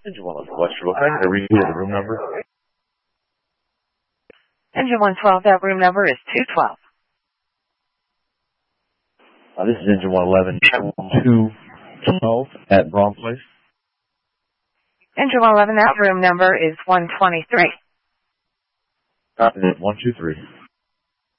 Engine 112 Westbrook. Can I read the room number? Engine 112, that room number is 212. This is Engine 111, 212 at Braun Place. Engine 111, that room number is 123. 123.